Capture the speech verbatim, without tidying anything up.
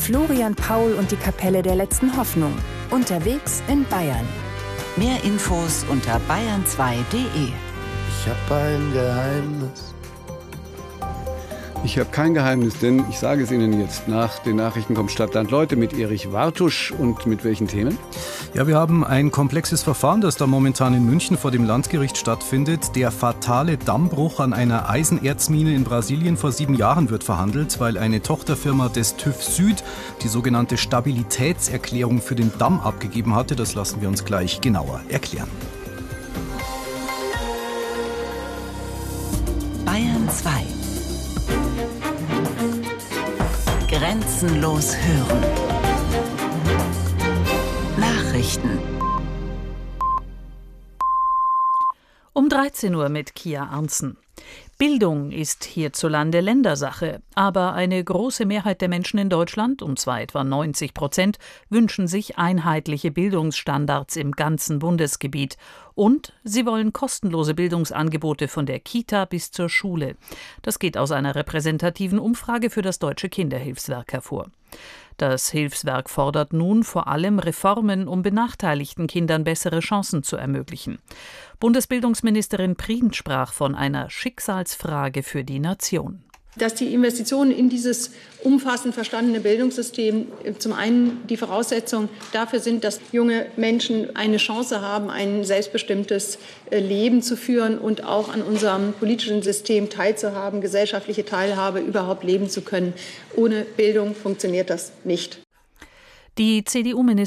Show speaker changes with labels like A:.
A: Florian Paul und die Kapelle der letzten Hoffnung. Unterwegs in Bayern. Mehr Infos unter bayern zwei punkt de.
B: Ich hab ein Geheimnis.
C: Ich habe kein Geheimnis, denn ich sage es Ihnen jetzt. Nach den Nachrichten kommt Stadtland Leute mit Erich Wartusch. Und mit welchen Themen?
D: Ja, wir haben ein komplexes Verfahren, das da momentan in München vor dem Landgericht stattfindet. Der fatale Dammbruch an einer Eisenerzmine in Brasilien vor sieben Jahren wird verhandelt, weil eine Tochterfirma des TÜV Süd die sogenannte Stabilitätserklärung für den Damm abgegeben hatte. Das lassen wir uns gleich genauer erklären.
A: Bayern zwei. Grenzenlos hören. Nachrichten.
E: Um dreizehn Uhr mit Kia Arntzen. Bildung ist hierzulande Ländersache, aber eine große Mehrheit der Menschen in Deutschland, und zwar etwa neunzig Prozent, wünschen sich einheitliche Bildungsstandards im ganzen Bundesgebiet. Und sie wollen kostenlose Bildungsangebote von der Kita bis zur Schule. Das geht aus einer repräsentativen Umfrage für das Deutsche Kinderhilfswerk hervor. Das Hilfswerk fordert nun vor allem Reformen, um benachteiligten Kindern bessere Chancen zu ermöglichen. Bundesbildungsministerin Prien sprach von einer Schicksalsfrage für die Nation.
F: Dass die Investitionen in dieses umfassend verstandene Bildungssystem zum einen die Voraussetzung dafür sind, dass junge Menschen eine Chance haben, ein selbstbestimmtes Leben zu führen und auch an unserem politischen System teilzuhaben, gesellschaftliche Teilhabe überhaupt leben zu können. Ohne Bildung funktioniert das nicht.
E: Die C D U-Ministerin